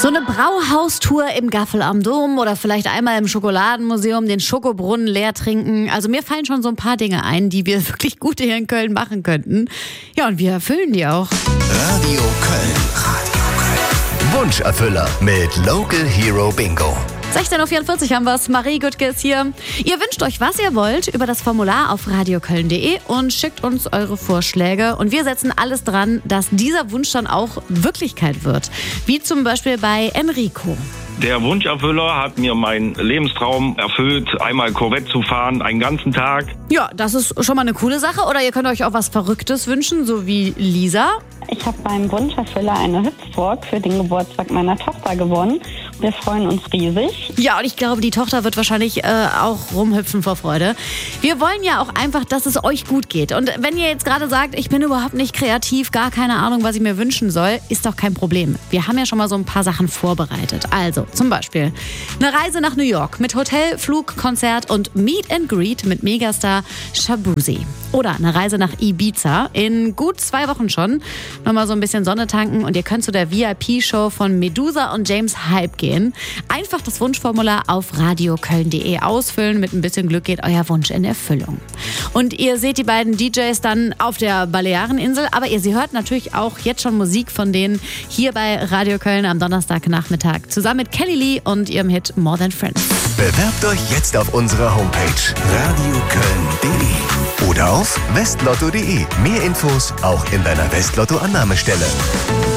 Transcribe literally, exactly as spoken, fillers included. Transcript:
So eine Brauhaustour im Gaffel am Dom oder vielleicht einmal im Schokoladenmuseum den Schokobrunnen leer trinken. Also mir fallen schon so ein paar Dinge ein, die wir wirklich gut hier in Köln machen könnten. Ja, und wir erfüllen die auch. Radio Köln. Radio Köln. Wunscherfüller mit Local Hero Bingo. sechzehn Uhr vierundvierzig haben wir's. Marie Güttke ist hier. Ihr wünscht euch, was ihr wollt, über das Formular auf radioköln punkt de und schickt uns eure Vorschläge. Und wir setzen alles dran, dass dieser Wunsch dann auch Wirklichkeit wird. Wie zum Beispiel bei Enrico. Der Wunscherfüller hat mir meinen Lebenstraum erfüllt, einmal Corvette zu fahren, einen ganzen Tag. Ja, das ist schon mal eine coole Sache. Oder ihr könnt euch auch was Verrücktes wünschen, so wie Lisa. Ich habe beim Wunscherfüller eine Hüpfburg für den Geburtstag meiner Tochter gewonnen. Wir freuen uns riesig. Ja, und ich glaube, die Tochter wird wahrscheinlich äh, auch rumhüpfen vor Freude. Wir wollen ja auch einfach, dass es euch gut geht. Und wenn ihr jetzt gerade sagt, ich bin überhaupt nicht kreativ, gar keine Ahnung, was ich mir wünschen soll, ist doch kein Problem. Wir haben ja schon mal so ein paar Sachen vorbereitet. Also zum Beispiel eine Reise nach New York mit Hotel, Flug, Konzert und Meet and Greet mit Megastar Shabuzi. Oder eine Reise nach Ibiza in gut zwei Wochen schon. Nochmal so ein bisschen Sonne tanken und ihr könnt zu der V I P-Show von Medusa und James Hype gehen. Einfach das Wunschformular auf radioköln punkt de ausfüllen. Mit ein bisschen Glück geht euer Wunsch in Erfüllung. Und ihr seht die beiden D Js dann auf der Baleareninsel, aber ihr sie hört natürlich auch jetzt schon Musik von denen hier bei Radio Köln am Donnerstagnachmittag. Zusammen mit Kelly Lee und ihrem Hit More Than Friends. Bewerbt euch jetzt auf unserer Homepage radioköln punkt de oder auf westlotto punkt de. Mehr Infos auch in deiner Westlotto-Annahmestelle.